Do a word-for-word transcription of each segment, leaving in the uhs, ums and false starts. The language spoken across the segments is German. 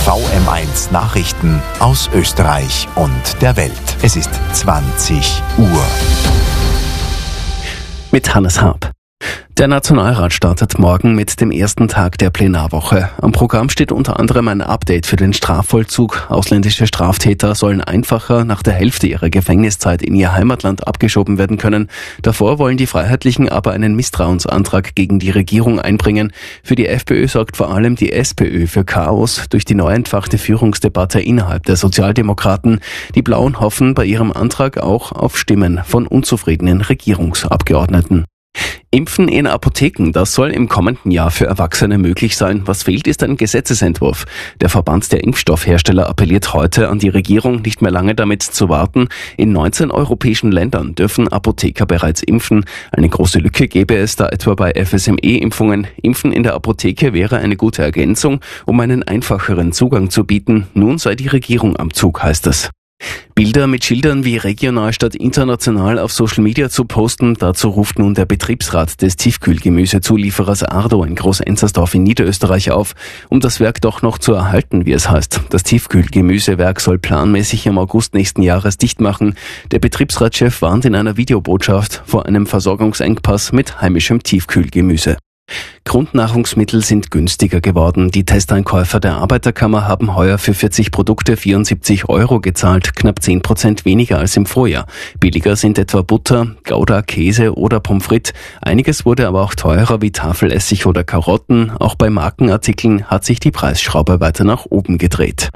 V M eins Nachrichten aus Österreich und der Welt. Es ist zwanzig Uhr. Mit Hannes Harp. Der Nationalrat startet morgen mit dem ersten Tag der Plenarwoche. Am Programm steht unter anderem ein Update für den Strafvollzug. Ausländische Straftäter sollen einfacher nach der Hälfte ihrer Gefängniszeit in ihr Heimatland abgeschoben werden können. Davor wollen die Freiheitlichen aber einen Misstrauensantrag gegen die Regierung einbringen. Für die FPÖ sorgt vor allem die SPÖ für Chaos durch die neu entfachte Führungsdebatte innerhalb der Sozialdemokraten. Die Blauen hoffen bei ihrem Antrag auch auf Stimmen von unzufriedenen Regierungsabgeordneten. Impfen in Apotheken, das soll im kommenden Jahr für Erwachsene möglich sein. Was fehlt, ist ein Gesetzesentwurf. Der Verband der Impfstoffhersteller appelliert heute an die Regierung, nicht mehr lange damit zu warten. In neunzehn europäischen Ländern dürfen Apotheker bereits impfen. Eine große Lücke gäbe es da etwa bei F S M E-Impfungen. Impfen in der Apotheke wäre eine gute Ergänzung, um einen einfacheren Zugang zu bieten. Nun sei die Regierung am Zug, heißt es. Bilder mit Schildern wie regional statt international auf Social Media zu posten, dazu ruft nun der Betriebsrat des Tiefkühlgemüsezulieferers Ardo in Groß-Enzersdorf in Niederösterreich auf, um das Werk doch noch zu erhalten, wie es heißt. Das Tiefkühlgemüsewerk soll planmäßig im August nächsten Jahres dicht machen. Der Betriebsratschef warnt in einer Videobotschaft vor einem Versorgungsengpass mit heimischem Tiefkühlgemüse. Grundnahrungsmittel sind günstiger geworden. Die Testeinkäufer der Arbeiterkammer haben heuer für vierzig Produkte vierundsiebzig Euro gezahlt, knapp zehn Prozent weniger als im Vorjahr. Billiger sind etwa Butter, Gouda, Käse oder Pommes frites. Einiges wurde aber auch teurer wie Tafelessig oder Karotten. Auch bei Markenartikeln hat sich die Preisschraube weiter nach oben gedreht.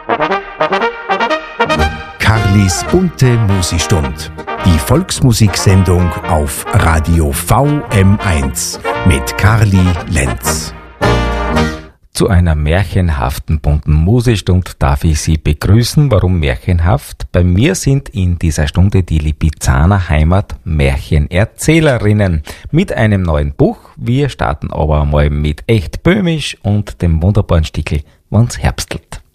Karlis bunte Musikstund. Die Volksmusiksendung auf Radio V M eins mit Karli Lenz. Zu einer märchenhaften bunten Musikstund darf ich Sie begrüßen. Warum märchenhaft? Bei mir sind in dieser Stunde die Lipizzaner Heimat Märchenerzählerinnen mit einem neuen Buch. Wir starten aber mal mit echt böhmisch und dem wunderbaren Stickel, wann's herbstelt.